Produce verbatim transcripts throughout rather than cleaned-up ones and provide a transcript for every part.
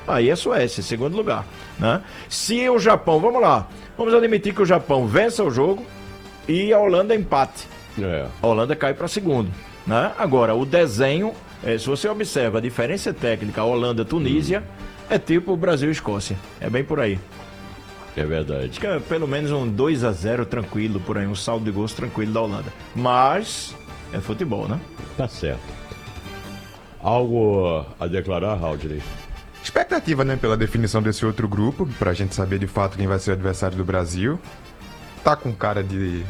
aí é Suécia, segundo lugar, né? Se o Japão, vamos lá, vamos admitir que o Japão vença o jogo e a Holanda empate. É. A Holanda cai para segundo, né? Agora, o desenho, é, se você observa a diferença técnica Holanda-Tunísia, hum. é tipo Brasil e Escócia. É bem por aí. É verdade. Acho que é pelo menos um dois a zero tranquilo por aí, um saldo de gols tranquilo da Holanda. Mas é futebol, né? Tá certo. Algo a declarar, Raudney? Expectativa, né, pela definição desse outro grupo, pra gente saber de fato quem vai ser o adversário do Brasil. Tá com cara de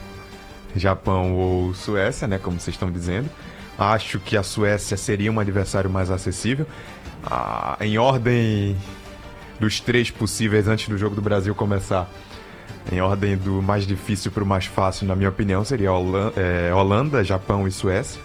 Japão ou Suécia, né, como vocês estão dizendo. Acho que a Suécia seria um adversário mais acessível. Ah, em ordem dos três possíveis antes do jogo do Brasil começar, em ordem do mais difícil para o mais fácil, na minha opinião, seria Holanda, é, Holanda, Japão e Suécia.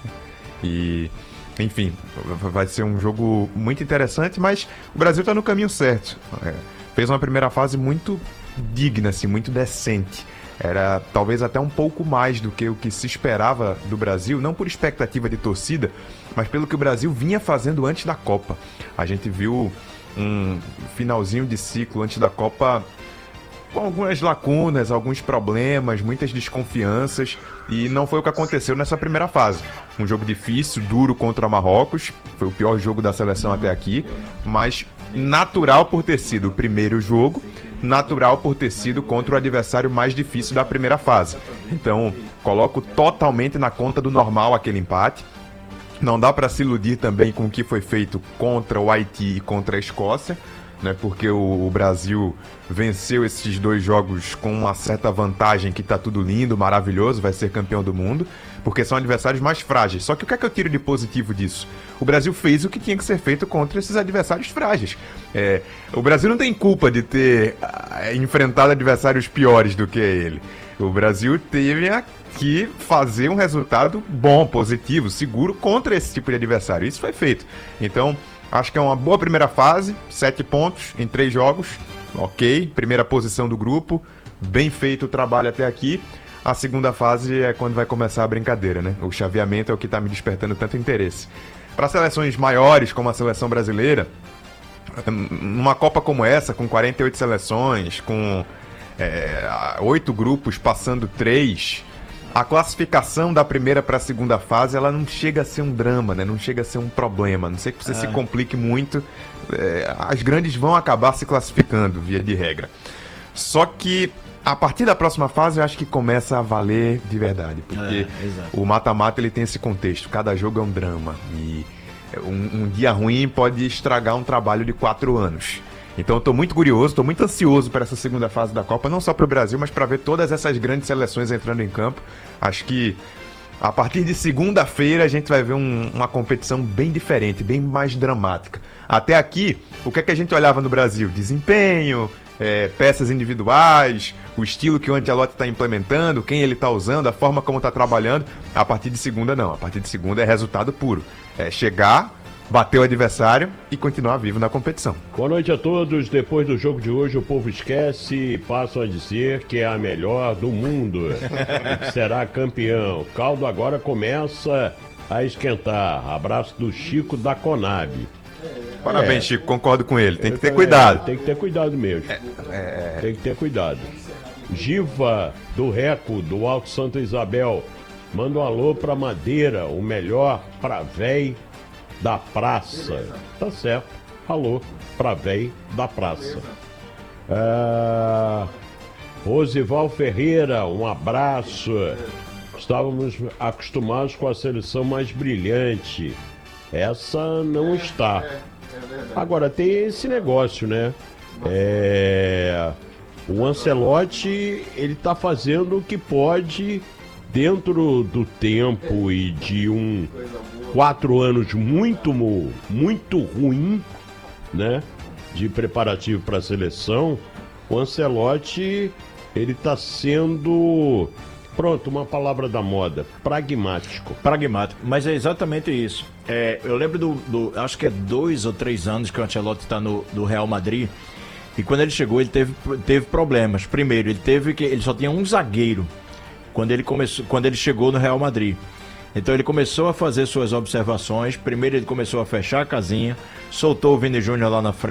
E, enfim, vai ser um jogo muito interessante, mas o Brasil está no caminho certo. É, fez uma primeira fase muito digna, assim, muito decente. Era talvez até um pouco mais do que o que se esperava do Brasil, não por expectativa de torcida, mas pelo que o Brasil vinha fazendo antes da Copa. A gente viu um finalzinho de ciclo antes da Copa com algumas lacunas, alguns problemas, muitas desconfianças, e não foi o que aconteceu nessa primeira fase. Um jogo difícil, duro contra Marrocos, foi o pior jogo da seleção até aqui, mas natural por ter sido o primeiro jogo, natural por ter sido contra o adversário mais difícil da primeira fase. Então, coloco totalmente na conta do normal aquele empate. Não dá para se iludir também com o que foi feito contra o Haiti e contra a Escócia, né? Porque o, o Brasil venceu esses dois jogos com uma certa vantagem, que tá tudo lindo, maravilhoso, vai ser campeão do mundo, porque são adversários mais frágeis. Só que o que é que eu tiro de positivo disso? O Brasil fez o que tinha que ser feito contra esses adversários frágeis. É, o Brasil não tem culpa de ter é, enfrentado adversários piores do que ele. O Brasil teve a que fazer um resultado bom, positivo, seguro contra esse tipo de adversário. Isso foi feito. Então, acho que é uma boa primeira fase, sete pontos em três jogos, ok, primeira posição do grupo, bem feito o trabalho até aqui. A segunda fase é quando vai começar a brincadeira, né? O chaveamento é o que está me despertando tanto interesse. Para seleções maiores, como a seleção brasileira, numa Copa como essa, com quarenta e oito seleções, com é, oito grupos passando três, a classificação da primeira para a segunda fase, ela não chega a ser um drama, né? Não chega a ser um problema. Não sei que você é. se complique muito. É, as grandes vão acabar se classificando, via de regra. Só que a partir da próxima fase, eu acho que começa a valer de verdade. Porque é, o mata-mata ele tem esse contexto. Cada jogo é um drama. E um, um dia ruim pode estragar um trabalho de quatro anos. Então eu tô muito curioso, tô muito ansioso para essa segunda fase da Copa, não só para o Brasil, mas para ver todas essas grandes seleções entrando em campo. Acho que a partir de segunda-feira a gente vai ver um, uma competição bem diferente, bem mais dramática. Até aqui, o que é que a gente olhava no Brasil? Desempenho, é, peças individuais, o estilo que o Ancelotti está implementando, quem ele está usando, a forma como está trabalhando. A partir de segunda não, a partir de segunda é resultado puro. É chegar, bater o adversário e continuar vivo na competição. Boa noite a todos. Depois do jogo de hoje, o povo esquece e passam a dizer que é a melhor do mundo e que será campeão. O caldo agora começa a esquentar. Abraço do Chico da Conab. Parabéns, é. Chico. Concordo com ele. Tem Eu que ter também, cuidado. Tem que ter cuidado mesmo. É, é... Tem que ter cuidado. Giva do Reco, do Alto Santa Isabel. Manda um alô pra Madeira, o melhor pra véi da praça. Tá certo. Alô, pra véi da praça. É... Rosival Ferreira, um abraço. Estávamos acostumados com a seleção mais brilhante. Essa não está. Agora tem esse negócio, né? É... O Ancelotti, ele tá fazendo o que pode dentro do tempo e de um quatro anos muito, muito ruim, né? De preparativo para a seleção. O Ancelotti, ele tá sendo, pronto, uma palavra da moda, pragmático. Pragmático, mas é exatamente isso. É, eu lembro do, do, acho que é dois ou três anos que o Ancelotti está no do Real Madrid, e quando ele chegou ele teve, teve problemas. Primeiro, ele teve que ele só tinha um zagueiro quando ele começou, quando ele chegou no Real Madrid. Então ele começou a fazer suas observações. Primeiro ele começou a fechar a casinha, soltou o Vini Júnior lá na frente.